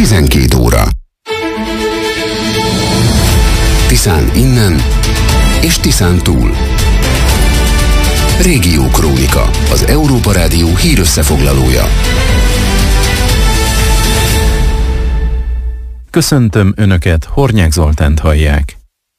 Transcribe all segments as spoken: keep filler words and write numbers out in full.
tizenkét óra. Tiszán innen és Tiszán túl. Régiókrónika, az Európa Rádió hírösszefoglalója. Köszöntöm Önöket, Hornyák Zoltánt hallják.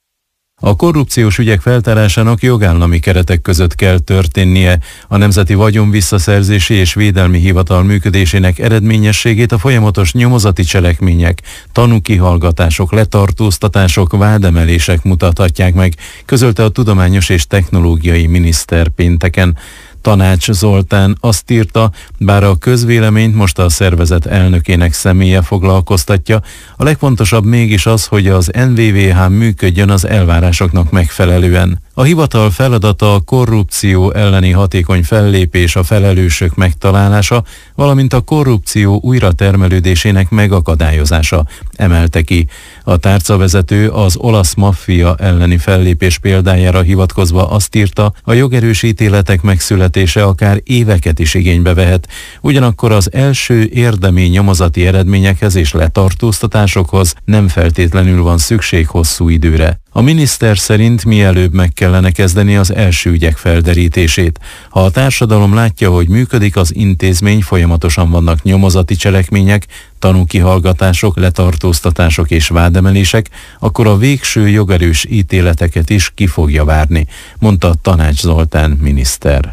A korrupciós ügyek feltárásának jogállami keretek között kell történnie. A Nemzeti Vagyonvisszaszerzési és Védelmi Hivatal működésének eredményességét a folyamatos nyomozati cselekmények, tanúkihallgatások, letartóztatások, vádemelések mutathatják meg, közölte a Tudományos és Technológiai Miniszter pénteken. Tanács Zoltán azt írta, bár a közvéleményt most a szervezet elnökének személye foglalkoztatja, a legfontosabb mégis az, hogy az en vé vé há működjön az elvárásoknak megfelelően. A hivatal feladata a korrupció elleni hatékony fellépés, a felelősök megtalálása, valamint a korrupció újratermelődésének megakadályozása, emelte ki. A tárcavezető az olasz maffia elleni fellépés példájára hivatkozva azt írta, a jogerős ítéletek megszületése akár éveket is igénybe vehet, ugyanakkor az első érdemi nyomozati eredményekhez és letartóztatásokhoz nem feltétlenül van szükség hosszú időre. A miniszter szerint mielőbb meg kellene kezdeni az első ügyek felderítését. Ha a társadalom látja, hogy működik az intézmény, folyamatosan vannak nyomozati cselekmények, tanúkihallgatások, letartóztatások és vádemelések, akkor a végső jogerős ítéleteket is ki fogja várni, mondta Tanács Zoltán miniszter.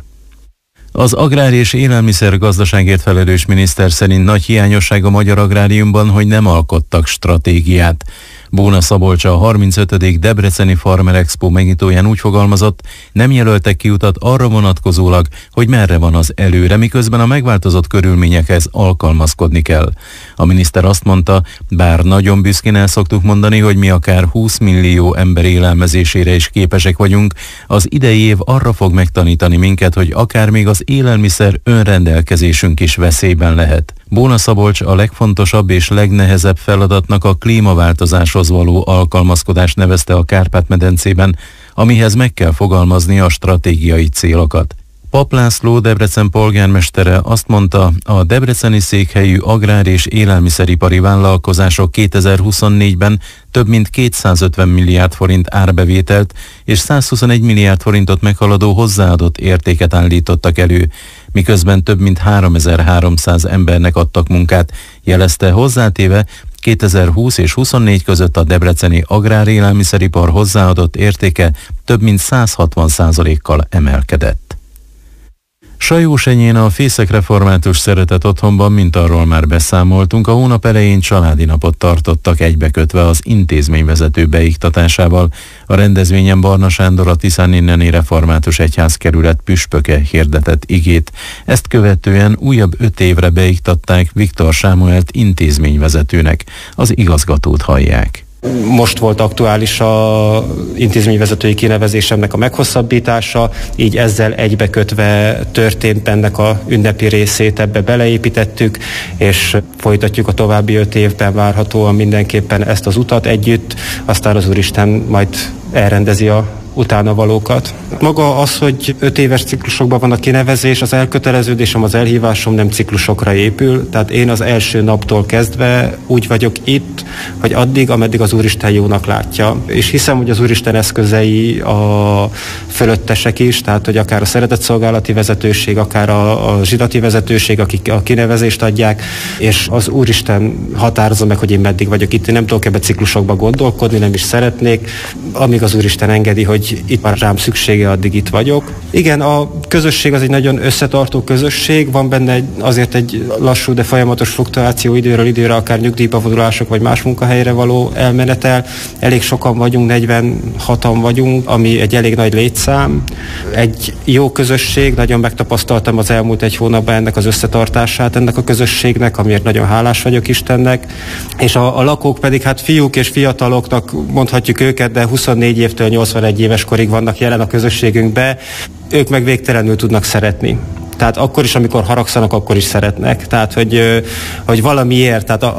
Az agrár- és élelmiszergazdaságért felelős miniszter szerint nagy hiányosság a magyar agráriumban, hogy nem alkottak stratégiát. Bóna Szabolcs a harmincötödik Debreceni Farmer Expo megnyitóján úgy fogalmazott, nem jelöltek ki utat arra vonatkozólag, hogy merre van az előre, miközben a megváltozott körülményekhez alkalmazkodni kell. A miniszter azt mondta, bár nagyon büszkén el szoktuk mondani, hogy mi akár húsz millió ember élelmezésére is képesek vagyunk, az idei év arra fog megtanítani minket, hogy akár még az élelmiszer önrendelkezésünk is veszélyben lehet. Bóna Szabolcs a legfontosabb és legnehezebb feladatnak a klímaváltozáshoz való alkalmazkodást nevezte a Kárpát-medencében, amihez meg kell fogalmazni a stratégiai célokat. Pap László, Debrecen polgármestere azt mondta, a debreceni székhelyű agrár- és élelmiszeripari vállalkozások kétezer-huszonnégyben több mint kétszázötven milliárd forint árbevételt és százhuszonegy milliárd forintot meghaladó hozzáadott értéket állítottak elő, miközben több mint háromezer-háromszáz embernek adtak munkát, jelezte, hozzátéve kétezer-húsz és huszonnégy között a debreceni agrár-élelmiszeripar hozzáadott értéke több mint száz hatvan százalékkal emelkedett. Sajósenyén a Fészek Református Szeretet Otthonban, mint arról már beszámoltunk, a hónap elején családi napot tartottak egybekötve az intézményvezető beiktatásával. A rendezvényen Barna Sándor, a Tiszán inneni Református Egyházkerület püspöke hirdetett igét. Ezt követően újabb öt évre beiktatták Viktor Sámuelt intézményvezetőnek. Az igazgatót hallják. Most volt aktuális az intézményvezetői kinevezésemnek a meghosszabbítása, így ezzel egybekötve történt ennek a ünnepi részét, ebbe beleépítettük, és folytatjuk a további öt évben várhatóan mindenképpen ezt az utat együtt, aztán az Úristen majd elrendezi a utána valókat. Maga az, hogy öt éves ciklusokban van a kinevezés, az elköteleződésem, az elhívásom nem ciklusokra épül, tehát én az első naptól kezdve úgy vagyok itt, hogy addig, ameddig az Úristen jónak látja. És hiszem, hogy az Úristen eszközei a fölöttesek is, tehát hogy akár a szeretetszolgálati vezetőség, akár a, a zsidati vezetőség, akik a kinevezést adják, és az Úristen határozza meg, hogy én meddig vagyok itt. Én nem tudok ebbe ciklusokba gondolkodni, nem is szeretnék, amíg az Úristen engedi, hogy itt már rám szüksége, addig itt vagyok. Igen, a közösség az egy nagyon összetartó közösség, van benne egy, azért egy lassú, de folyamatos fluktuáció időről időre, akár nyugdíjba vonulások, vagy más munkahelyre való elmenetel. Elég sokan vagyunk, negyvenhatan vagyunk, ami egy elég nagy létszám. Egy jó közösség, nagyon megtapasztaltam az elmúlt egy hónapban ennek az összetartását, ennek a közösségnek, amiért nagyon hálás vagyok Istennek. És a, a lakók pedig hát fiúk és fiataloknak mondhatjuk őket, de huszonnégy évtől nyolcvanegy éves korig vannak jelen a közösségünkbe, ők meg végtelenül tudnak szeretni. Tehát akkor is, amikor haragszanak, akkor is szeretnek. Tehát, hogy, hogy valamiért, tehát